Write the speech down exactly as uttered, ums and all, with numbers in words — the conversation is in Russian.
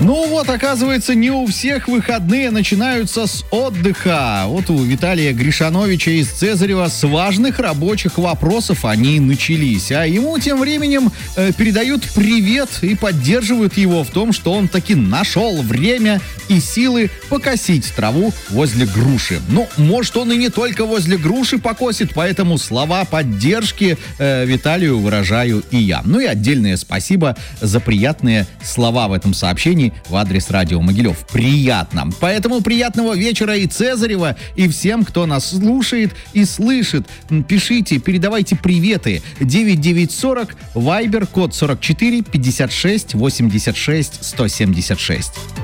Ну вот, оказывается, не у всех выходные начинаются с отдыха. Вот у Виталия Гришановича из Цезарева с важных рабочих вопросов они начались. А ему тем временем э, передают привет и поддерживают его в том, что он таки нашел время и силы покосить траву возле груши. Ну, может, он и не только возле груши покосит, поэтому слова поддержки э, Виталию выражаю и я. Ну и отдельное спасибо за приятные слова в этом сообщении в адрес радио Могилев. Приятно. Поэтому приятного вечера и Цезарева, и всем, кто нас слушает и слышит. Пишите, передавайте приветы. девять девять сорок, Вайбер, код сорок четыре пятьдесят шесть восемьдесят шесть сто семьдесят шесть.